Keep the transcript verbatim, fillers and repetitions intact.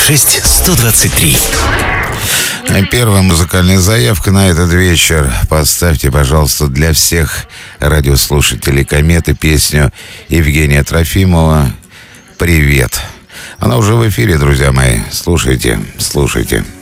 шесть сто двадцать три. Первая музыкальная заявка на этот вечер. Поставьте, пожалуйста, для всех радиослушателей «Кометы» песню Евгения Трофимова «Привет». Она уже в эфире, друзья мои. Слушайте, слушайте.